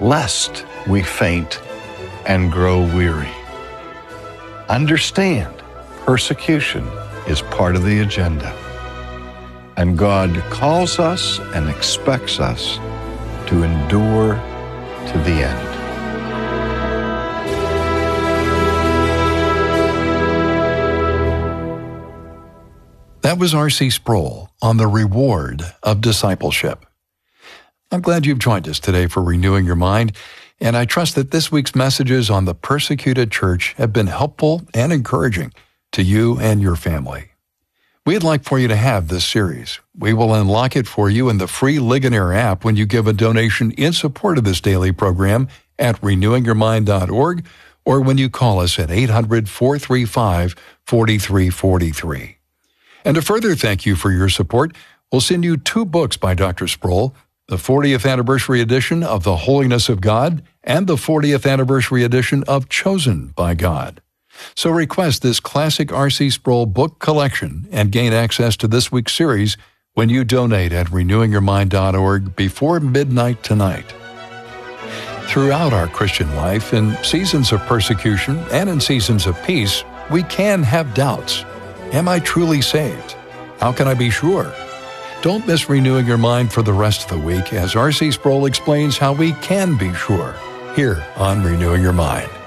lest we faint and grow weary. Understand, persecution is part of the agenda, and God calls us and expects us to endure to the end. That was R.C. Sproul on the reward of discipleship. I'm glad you've joined us today for Renewing Your Mind, and I trust that this week's messages on the persecuted church have been helpful and encouraging to you and your family. We'd like for you to have this series. We will unlock it for you in the free Ligonier app when you give a donation in support of this daily program at renewingyourmind.org or when you call us at 800-435-4343. And a further thank you for your support, we'll send you 2 books by Dr. Sproul, the 40th anniversary edition of The Holiness of God and the 40th anniversary edition of Chosen by God. So request this classic R.C. Sproul book collection and gain access to this week's series when you donate at renewingyourmind.org before midnight tonight. Throughout our Christian life, in seasons of persecution and in seasons of peace, we can have doubts. Am I truly saved? How can I be sure? Don't miss Renewing Your Mind for the rest of the week as R.C. Sproul explains how we can be sure here on Renewing Your Mind.